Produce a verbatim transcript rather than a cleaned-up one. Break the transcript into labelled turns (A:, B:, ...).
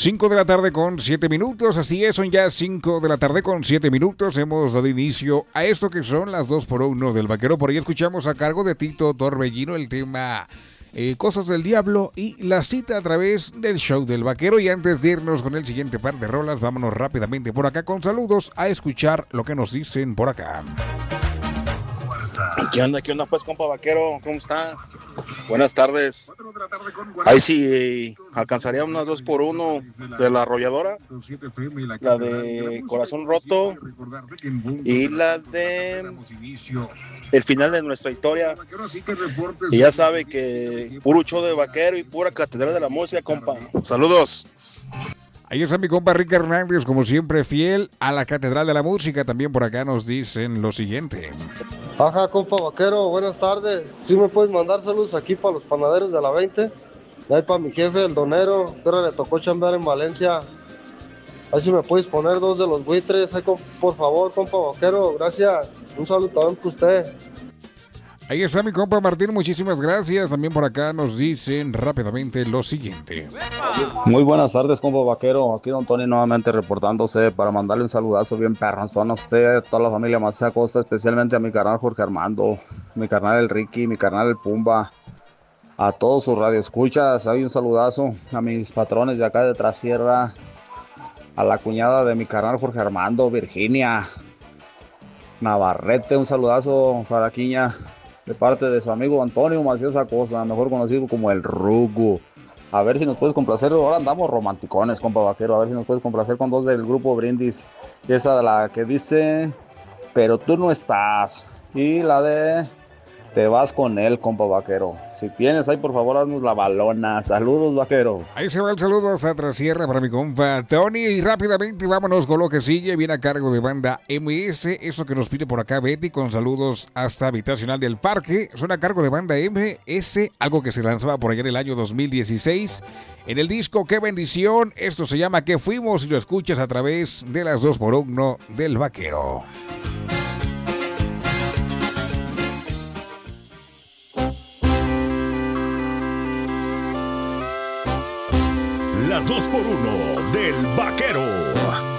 A: cinco de la tarde con siete minutos, así es, son ya cinco de la tarde con siete minutos. Hemos dado inicio a esto que son las dos por uno del Vaquero. Por ahí escuchamos a cargo de Tito Torbellino el tema eh, Cosas del Diablo y la cita a través del show del Vaquero. Y antes de irnos con el siguiente par de rolas, vámonos rápidamente por acá con saludos a escuchar lo que nos dicen por acá.
B: ¿Qué onda? ¿Qué onda pues, compa Vaquero? ¿Cómo está? Buenas tardes. Ahí sí alcanzaría unas dos por uno de la arrolladora, la de Corazón Roto y la de El Final de Nuestra Historia. Y ya sabe que puro show de Vaquero y pura catedral de la música, compa. Saludos.
A: Ahí está mi compa Rick Hernández, como siempre fiel a la Catedral de la Música. También por acá nos dicen lo siguiente.
C: Ajá, compa Vaquero, buenas tardes. ¿Sí me puedes mandar saludos aquí para los panaderos de la veinte? Y ahí para mi jefe, el donero, que ahora le tocó chambear en Valencia. Ahí si me puedes poner dos de los buitres, ahí, por favor, compa Vaquero, gracias. Un saludo también para usted.
A: Ahí está mi compa Martín, muchísimas gracias. También por acá nos dicen rápidamente lo siguiente.
D: Muy buenas tardes, compa Vaquero. Aquí don Tony nuevamente reportándose para mandarle un saludazo bien perranzón a usted, a toda la familia Macea Costa, especialmente a mi carnal Jorge Armando, mi carnal el Ricky, mi carnal el Pumba, a todos sus radioescuchas. Hay un saludazo a mis patrones de acá de Trasierra, a la cuñada de mi carnal Jorge Armando, Virginia Navarrete, un saludazo para Quiña, de parte de su amigo Antonio Macías Acosta, mejor conocido como el Rugo. A ver si nos puedes complacer, ahora andamos romanticones, compa Vaquero, a ver si nos puedes complacer con dos del grupo Brindis, esa de la que dice, pero tú no estás, y la de Te vas con él, compa Vaquero. Si tienes ahí, por favor, haznos la balona. Saludos, Vaquero.
A: Ahí se va el saludo hasta Trasierra para mi compa Tony. Y rápidamente vámonos con lo que sigue. Viene a cargo de banda M S. Eso que nos pide por acá Betty, con saludos hasta Habitacional del Parque. Suena a cargo de banda M S, algo que se lanzaba por allá en el año dos mil dieciséis. En el disco Qué Bendición. Esto se llama ¿Qué Fuimos? Y lo escuchas a través de las dos por uno del Vaquero.
E: Las dos por uno del Vaquero.